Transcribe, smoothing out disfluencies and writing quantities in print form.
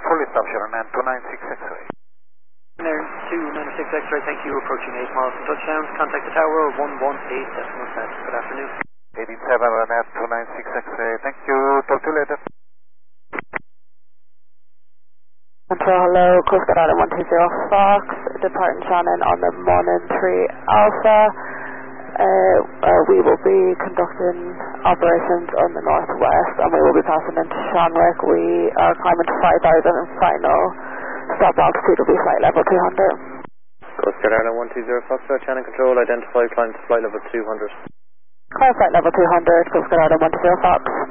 fully stop Shannon 296 X-ray. There 296 X-ray, thank you, approaching 8 miles from touchdown. Contact the tower 118 decimal set. Good afternoon. 87 Ryanair 296 X-ray, thank you, talk to you later. Control, hello, Coast Guard Island 120 Fox, departing Shannon on the Monin 3 Alpha. We will be conducting operations on the northwest and we will be passing into Shanwick. We are climbing to 5,000 and final stop altitude will be flight level 200. Coast Guard Island 120 Foxtrot, Shannon Control, identify climb to flight level 200. Climb flight level 200, Coast Guard Island 120 Fox.